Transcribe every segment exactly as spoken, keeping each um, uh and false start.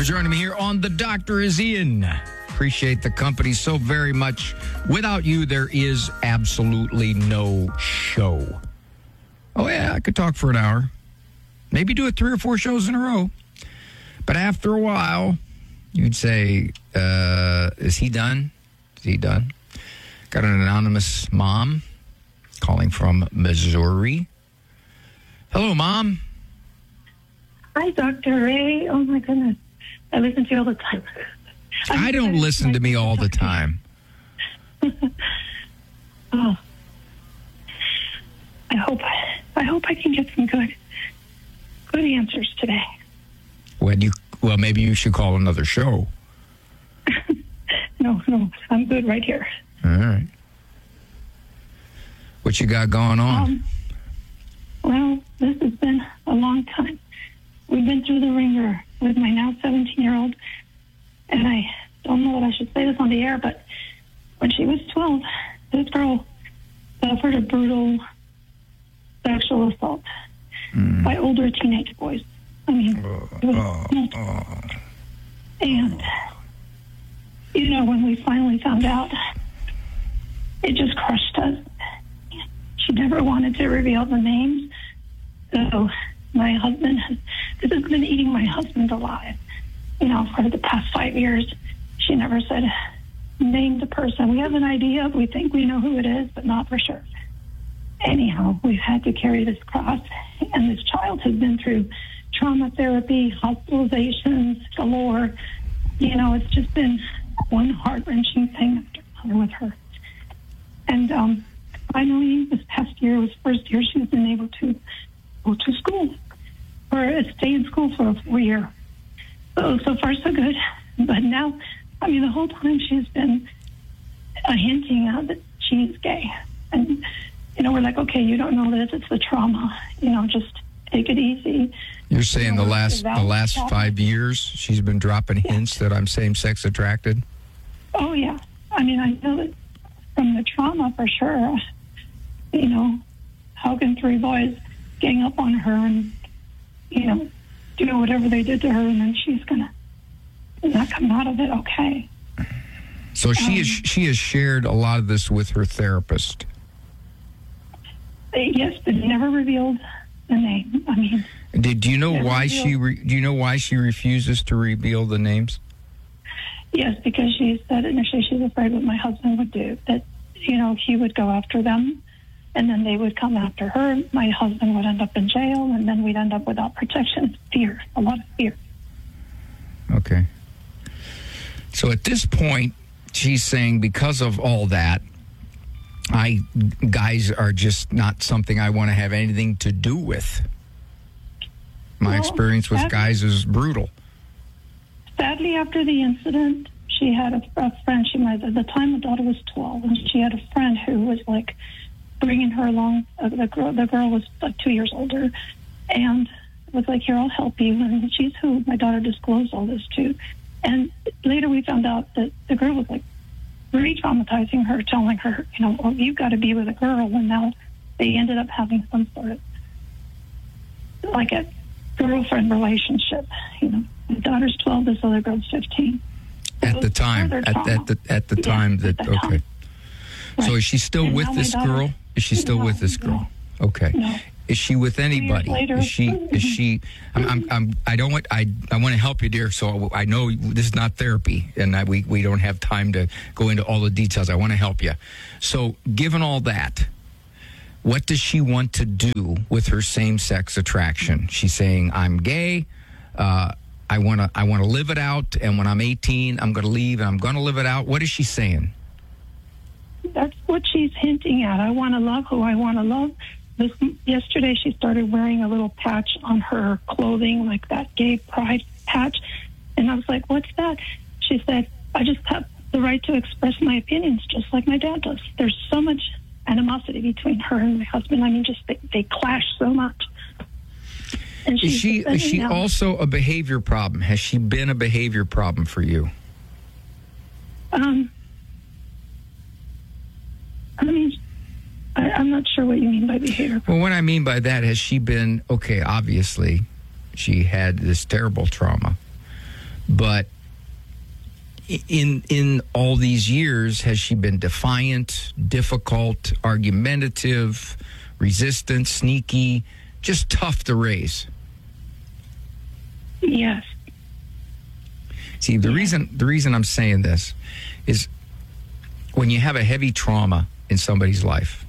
for joining me here on The Doctor Is In. Appreciate the company so very much. Without you, there is absolutely no show. Oh, yeah, I could talk for an hour. Maybe do it three or four shows in a row. But after a while, you'd say, uh, is he done? Is he done? Got an anonymous mom calling from Missouri. Hello, Mom. Hi, Doctor Ray. Oh, my goodness. I listen to you all the time. I don't listen to me all the time. Oh. I hope I hope I can get some good good answers today. When you well, maybe you should call another show. No, no, I'm good right here. All right. What you got going on? Um, well, this has been a long time. We've been through the ringer with my now seventeen-year-old, and I don't know that I should say this on the air, but when she was twelve, this girl suffered a brutal sexual assault mm. by older teenage boys. I mean, oh, it was oh, oh. And, you know, when we finally found out, it just crushed us. She never wanted to reveal the names. So my husband, has, this has been eating my husband alive. You know, for the past five years, she never said, name the person. We have an idea. We think we know who it is, but not for sure. Anyhow, we've had to carry this cross, and this child has been through trauma therapy, hospitalizations, galore. You know, it's just been one heart-wrenching thing after another with her. And um, finally, this past year was the first year she's been able to go to school or stay in school for a full year. So, so far, so good. But now, I mean, the whole time she's been uh, hinting out that she's gay. And, you know, we're like, okay, you don't know this. It's the trauma. You know, just take it easy. You're saying you know, the last the last five years she's been dropping yeah. hints that I'm same-sex attracted? Oh, yeah. I mean, I know that from the trauma for sure. You know, how can three boys gang up on her and, you know, do whatever they did to her, and then she's going to not come out of it okay. So she, um, is, she has shared a lot of this with her therapist? Yes, but never revealed the name. I mean, did do you know why revealed. she re, do you know why she refuses to reveal the names? Yes, because she said initially she's afraid what my husband would do, that, you know, he would go after them, and then they would come after her. My husband would end up in jail, and then we'd end up without protection. Fear, a lot of fear. Okay. So at this point, she's saying because of all that, I guys are just not something I want to have anything to do with. My well, experience with sadly, guys is brutal. Sadly, after the incident, she had a, a friend. She might, at the time, the daughter was twelve, and she had a friend who was like bringing her along. Uh, the girl, the girl was like two years older, and was like, "Here, I'll help you." And she's who my daughter disclosed all this to. And later, we found out that the girl was like re-traumatizing her, telling her, you know, "Oh, you've got to be with a girl." And now they ended up having some sort of like a girlfriend relationship. You know, my daughter's twelve, this other girl's fifteen. At the time, at, at the at the yeah, time that the okay. time. So Right. is she still And with now this my daughter- girl? Is she still No, with this girl? no. Okay. No. Is she with anybody? later- Is she? Is she? I'm. I'm. I'm I don't want. I. I want to help you, dear. So I know this is not therapy, and I, we we don't have time to go into all the details. I want to help you. So, given all that, what does she want to do with her same-sex attraction? She's saying, "I'm gay. Uh, I want to. I want to live it out. And when I'm eighteen, I'm going to leave, and I'm going to live it out." What is she saying? That's what she's hinting at. I want to love who I want to love. This, yesterday, she started wearing a little patch on her clothing, like that gay pride patch. And I was like, "What's that?" She said, "I just have the right to express my opinions, just like my dad does." There's so much animosity between her and my husband. I mean, just they, they clash so much. And Is she is she now. also a behavior problem? Has she been a behavior problem for you? Um, I mean, I, I'm not sure what you mean by behavior. Well, what I mean by that, has she been, okay, obviously, she had this terrible trauma, But in in all these years, has she been defiant, difficult, argumentative, resistant, sneaky, just tough to raise? Yes. See, the reason the reason I'm saying this is when you have a heavy trauma in somebody's life,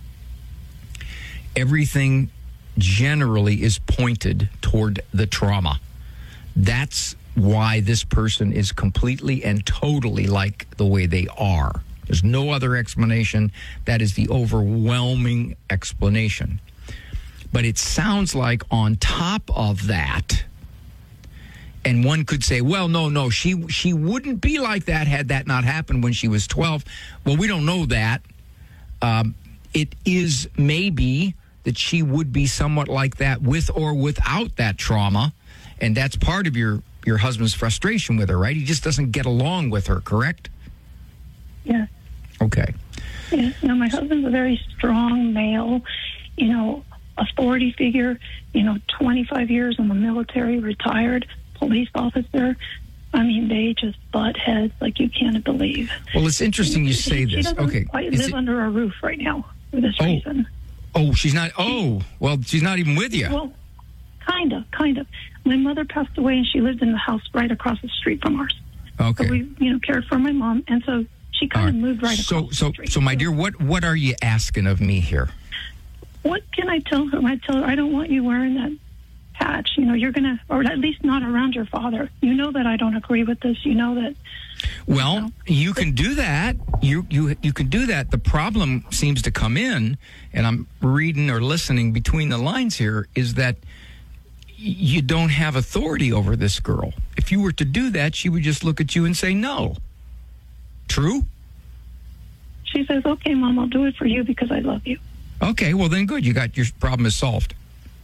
everything generally is pointed toward the trauma. That's why this person is completely and totally like the way they are. There's no other explanation. That is the overwhelming explanation. But it sounds like on top of that, and one could say, well, no, no, she she wouldn't be like that had that not happened when she was twelve. Well, we don't know that. Um, it is maybe that she would be somewhat like that with or without that trauma. And that's part of your, your husband's frustration with her, right? He just doesn't get along with her, correct? Yes. Okay. Yeah. No, my husband's a very strong male, you know, authority figure, you know, twenty-five years in the military, retired police officer. I mean, they just butt heads like you can't believe. Well, it's interesting you say she this. Doesn't Okay. quite Is live it, under our roof right now for this oh, reason. Oh, she's not. Oh, well, she's not even with you. Well, kind of, kind of. My mother passed away, and she lived in the house right across the street from ours. Okay. So we, you know, cared for my mom, and so she kind of right. moved right so, across so, the street. So, my dear, what, what are you asking of me here? What can I tell her? I tell her, I don't want you wearing that patch. You know, you're going to, or at least not around your father. You know that I don't agree with this. You know that. Well, you know. you can do that. You you you can do that. The problem seems to come in, and I'm reading or listening between the lines here, is that you don't have authority over this girl. If you were to do that, she would just look at you and say no. True? She says, okay, Mom, I'll do it for you because I love you. Okay, well then good. You got your problem is solved.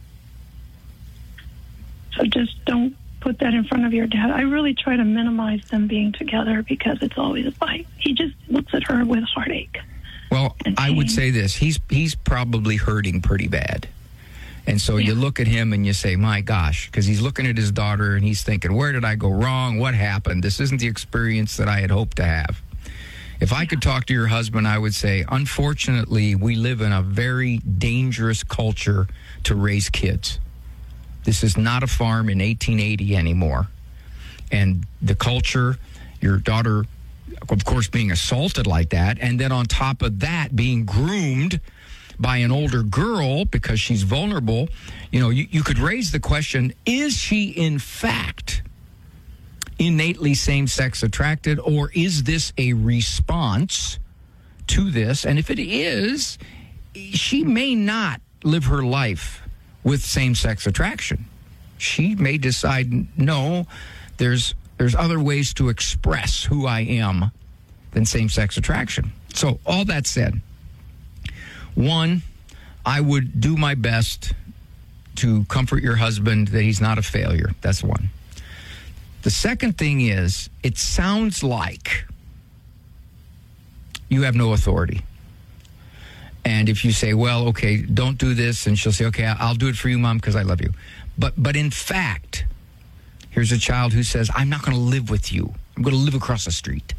So just don't put that in front of your dad. I really try to minimize them being together because it's always a fight. He just looks at her with heartache. Well, I would say this. He's he's probably hurting pretty bad. And so yeah. You look at him and you say, my gosh, because he's looking at his daughter and he's thinking, where did I go wrong? What happened? This isn't the experience that I had hoped to have. If I could talk to your husband, I would say, unfortunately, we live in a very dangerous culture to raise kids. This is not a farm in eighteen eighty anymore. And the culture, your daughter, of course, being assaulted like that, and then on top of that, being groomed by an older girl because she's vulnerable, you know, you, you could raise the question, is she in fact innately same-sex attracted, or is this a response to this? And if it is, she may not live her life with same-sex attraction. She may decide, no, there's there's other ways to express who I am than same-sex attraction. So all that said, one, I would do my best to comfort your husband that he's not a failure. That's one. The second thing is, it sounds like you have no authority. And if you say, well, okay, don't do this, and she'll say, okay, I'll do it for you, Mom, because I love you. But but in fact, here's a child who says, I'm not going to live with you. I'm going to live across the street.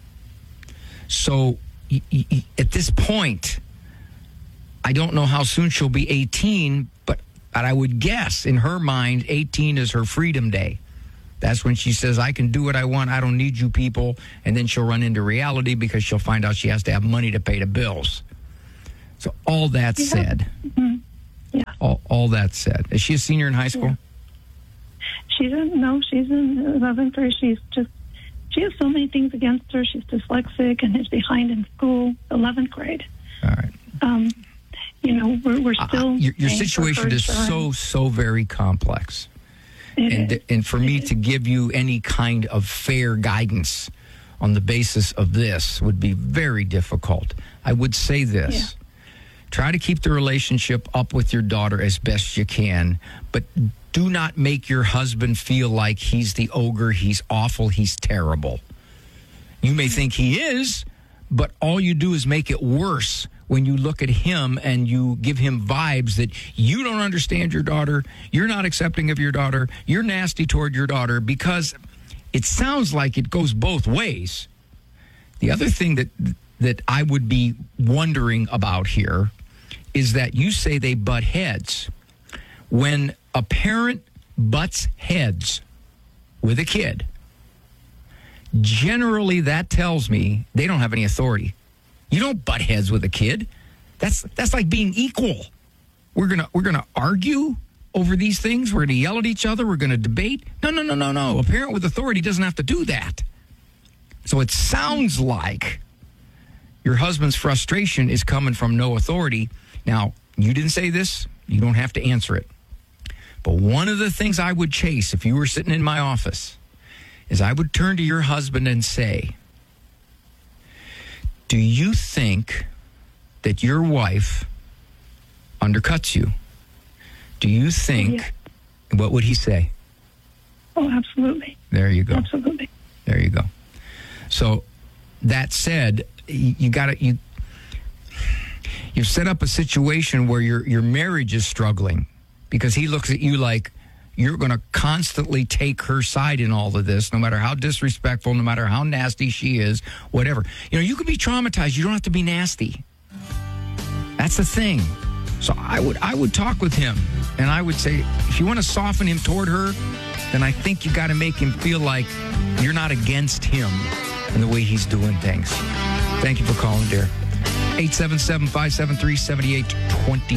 So y- y- at this point, I don't know how soon she'll be eighteen, but, but I would guess in her mind, eighteen is her freedom day. That's when she says, I can do what I want. I don't need you people. And then she'll run into reality because she'll find out she has to have money to pay the bills. So all that yeah. said, mm-hmm. yeah. all, all that said, is she a senior in high school? Yeah. She's in, no, she's in eleventh grade. She's just, she has so many things against her. She's dyslexic and is behind in school, eleventh grade. All right. Um, you know, we're, we're still. Uh, your your paying for situation her is insurance. so, so very complex. It And, is. and for me It to give you any kind of fair guidance on the basis of this would be very difficult. I would say this. Yeah. Try to keep the relationship up with your daughter as best you can, but do not make your husband feel like he's the ogre, he's awful, he's terrible. You may think he is, but all you do is make it worse when you look at him and you give him vibes that you don't understand your daughter, you're not accepting of your daughter, you're nasty toward your daughter, because it sounds like it goes both ways. The other thing that that I would be wondering about here is that you say they butt heads. When a parent butts heads with a kid, generally that tells me they don't have any authority. You don't butt heads with a kid. That's that's like being equal. We're gonna we're gonna argue over these things. We're gonna yell at each other. We're gonna debate. No, no, no, no, no. A parent with authority doesn't have to do that. So it sounds like your husband's frustration is coming from no authority. Now, you didn't say this. You don't have to answer it. But one of the things I would chase if you were sitting in my office is I would turn to your husband and say, do you think that your wife undercuts you? Do you think, Yeah. what would he say? Oh, absolutely. There you go. Absolutely. There you go. So that said, you, you got to, you, you've set up a situation where your, your marriage is struggling because he looks at you like you're going to constantly take her side in all of this, no matter how disrespectful, no matter how nasty she is, whatever. You know, you can be traumatized. You don't have to be nasty. That's the thing. So I would I would talk with him, and I would say, if you want to soften him toward her, then I think you got to make him feel like you're not against him and the way he's doing things. Thank you for calling, dear. eight seven seven, five seven three, seven eight two